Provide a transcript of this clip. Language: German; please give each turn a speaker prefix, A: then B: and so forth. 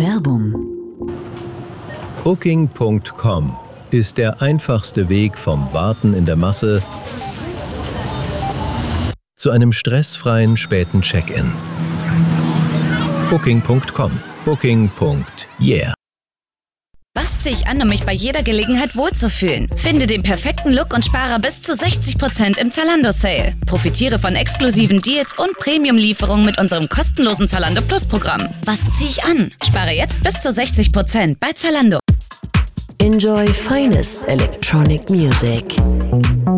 A: Werbung.
B: Booking.com ist der einfachste Weg vom Warten in der Masse zu einem stressfreien späten Check-in. Booking.com. Booking.yeah.
C: Was ziehe ich an, um mich bei jeder Gelegenheit wohlzufühlen? Finde den perfekten Look und spare bis zu 60% im Zalando-Sale. Profitiere von exklusiven Deals und Premium-Lieferungen mit unserem kostenlosen Zalando Plus-Programm. Was ziehe ich an? Spare jetzt bis zu 60% bei Zalando.
D: Enjoy finest electronic music.